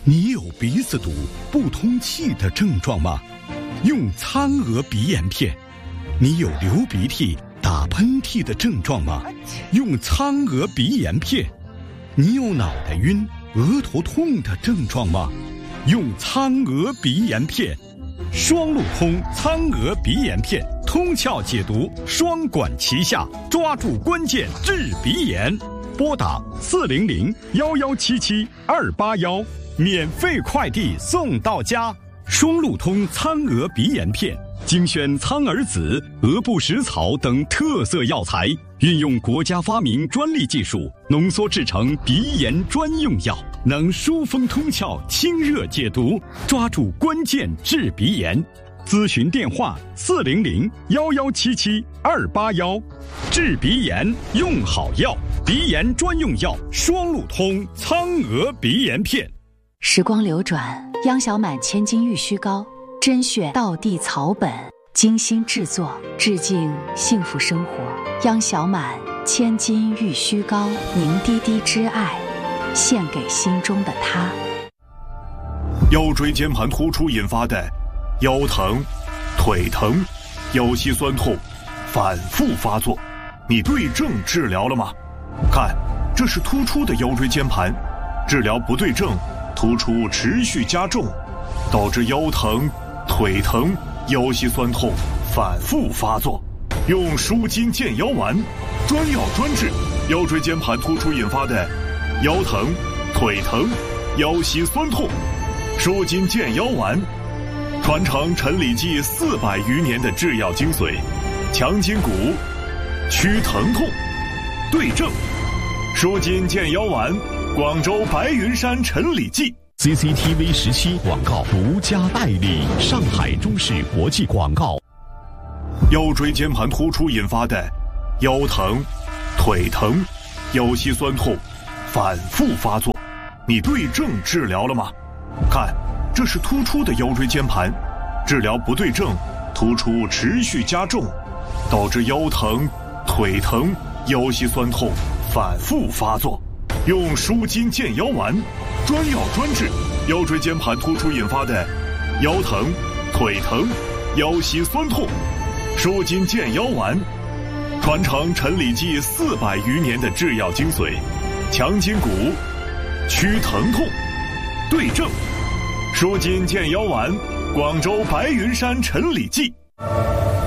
你有鼻子堵、不通气的症状吗？用苍娥鼻炎片。你有流鼻涕、打喷嚏的症状吗？用苍娥鼻炎片。你有脑袋晕、额头痛的症状吗？用苍娥鼻炎片。双路通苍娥鼻炎片，通窍解毒，双管齐下，抓住关键治鼻炎。拨打400-1177-281，免费快递送到家。双路通苍娥鼻炎片，精选苍耳子、鹅不食草等特色药材，运用国家发明专利技术，浓缩制成鼻炎专用药，能疏风通窍、清热解毒，抓住关键治鼻炎。咨询电话400-1177-281。治鼻炎用好药，鼻炎专用药双路通苍娥鼻炎片。 时光流转，央小满千金玉虚膏，甄选道地草本，精心制作，致敬幸福生活。央小满千金玉虚膏，凝滴滴之爱，献给心中的他。 腰椎间盘突出引发的腰疼、腿疼、腰膝酸痛反复发作，你对症治疗了吗？看，这是突出的腰椎间盘，治疗不对症，突出持续加重，导致腰疼、腿疼、腰膝酸痛反复发作。用舒筋健腰丸，专药专治腰椎间盘突出引发的腰疼、腿疼、腰膝酸痛。舒筋健腰丸传承陈李济400余年的制药精髓，强筋骨，祛疼痛，对症。舒筋健腰丸，广州白云山陈李济。 CCTV 17广告独家代理，上海中视国际广告。 腰椎间盘突出引发的腰疼、腿疼、腰膝酸痛反复发作，你对症治疗了吗？看，这是突出的腰椎间盘，治疗不对症，突出持续加重，导致腰疼、腿疼、腰膝酸痛反复发作。用舒筋健腰丸，专药专治腰椎间盘突出引发的腰疼、腿疼、腰膝酸痛。舒筋健腰丸传承陈李济400余年的制药精髓，强筋骨，祛疼痛，对症。舒筋健腰丸，广州白云山陈李济。